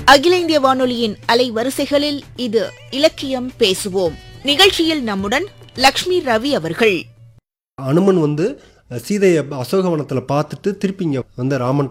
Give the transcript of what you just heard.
அகில இந்திய வானொலியின் அலைவரிசைகளில் இது இலக்கியம் பேசுவோம். நிகழ்ச்சியில் நம்முடன் லக்ஷ்மி ரவி அவர்கள். அனுமன் சீதையை அசோகவனத்தில் பார்த்துட்டு திருப்பி இங்கே ராமன்